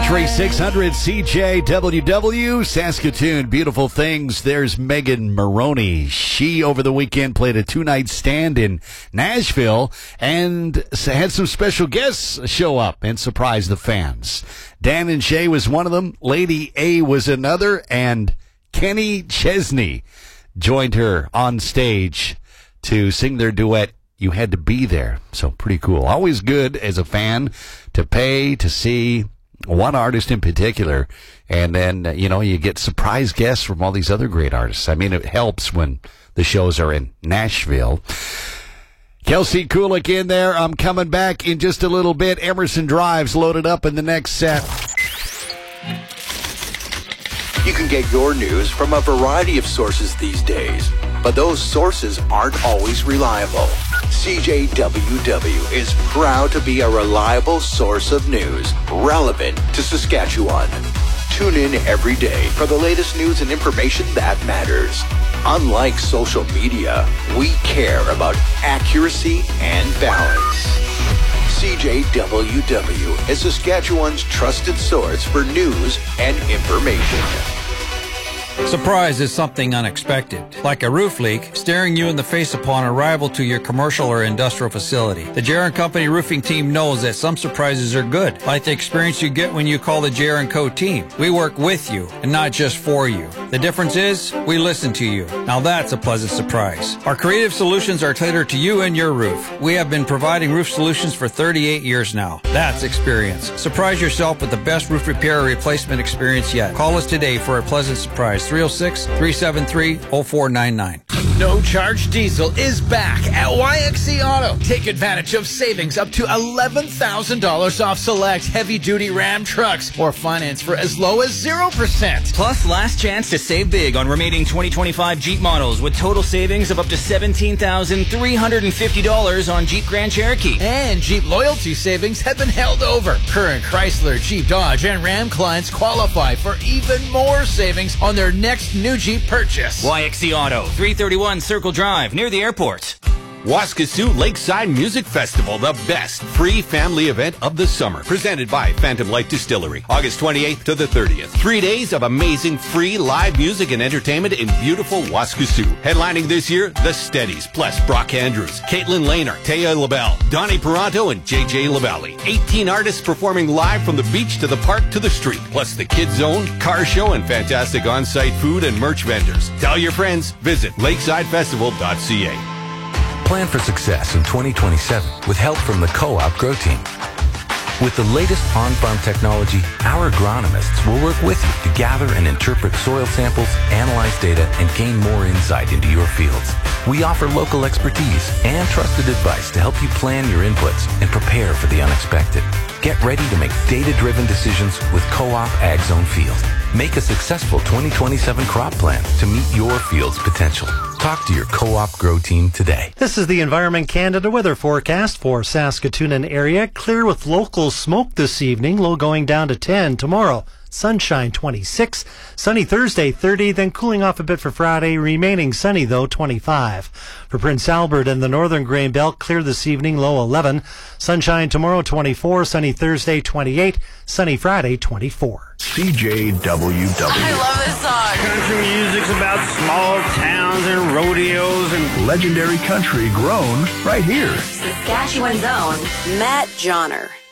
Country 600 CJWW, Saskatoon, beautiful things. There's Megan Maroney. She, over the weekend, played a two-night stand in Nashville and had some special guests show up and surprise the fans. Dan and Shay was one of them. Lady A was another, and Kenny Chesney joined her on stage to sing their duet, You Had to Be There. So pretty cool. Always good as a fan to pay to see one artist in particular, and then, you get surprise guests from all these other great artists. I mean, it helps when the shows are in Nashville. Kelsey Kulik in there. I'm coming back in just a little bit. Emerson Drive's loaded up in the next set. You can get your news from a variety of sources these days, but those sources aren't always reliable. CJWW is proud to be a reliable source of news relevant to Saskatchewan. Tune in every day for the latest news and information that matters. Unlike social media, we care about accuracy and balance. CJWW is Saskatchewan's trusted source for news and information. Surprise is something unexpected, like a roof leak staring you in the face upon arrival to your commercial or industrial facility. The JR & Company roofing team knows that some surprises are good, like the experience you get when you call the JR & Co team. We work with you and not just for you. The difference is we listen to you. Now that's a pleasant surprise. Our creative solutions are tailored to you and your roof. We have been providing roof solutions for 38 years now. That's experience. Surprise yourself with the best roof repair or replacement experience yet. Call us today for a pleasant surprise. 306-373-0499. No Charge Diesel is back at YXC Auto. Take advantage of savings up to $11,000 off select heavy-duty Ram trucks or finance for as low as 0%. Plus, last chance to save big on remaining 2025 Jeep models with total savings of up to $17,350 on Jeep Grand Cherokee. And Jeep loyalty savings have been held over. Current Chrysler, Jeep, Dodge, and Ram clients qualify for even more savings on their next new Jeep purchase. YXC Auto, 331 Circle Drive, near the airport. Waskesiu Lakeside Music Festival, the best free family event of the summer. Presented by Phantom Light Distillery. August 28th to the 30th. 3 days of amazing free live music and entertainment in beautiful Waskesiu. Headlining this year, The Steadies, plus Brock Andrews, Caitlin Lehner, Taya LaBelle, Donnie Peranto, and JJ LaValle. 18 artists performing live from the beach to the park to the street. Plus the Kids Zone, car show, and fantastic on-site food and merch vendors. Tell your friends, visit lakesidefestival.ca. Plan for success in 2027 with help from the Co-op Grow Team. With the latest on-farm technology, our agronomists will work with you to gather and interpret soil samples, analyze data, and gain more insight into your fields. We offer local expertise and trusted advice to help you plan your inputs and prepare for the unexpected. Get ready to make data-driven decisions with Co-op Ag Zone Field. Make a successful 2027 crop plan to meet your field's potential. Talk to your Co-op Grow Team today. This is the Environment Canada weather forecast for Saskatoon and area. Clear with local smoke this evening, low going down to 10 tomorrow. Sunshine 26, sunny Thursday 30, then cooling off a bit for Friday, remaining sunny though 25. For Prince Albert and the Northern Grain Belt, clear this evening, low 11. Sunshine tomorrow 24, sunny Thursday 28, sunny Friday 24. CJWW. I love this song. Country music's about small towns and rodeos and legendary country grown right here. Saskatchewan's own Matt Johnner.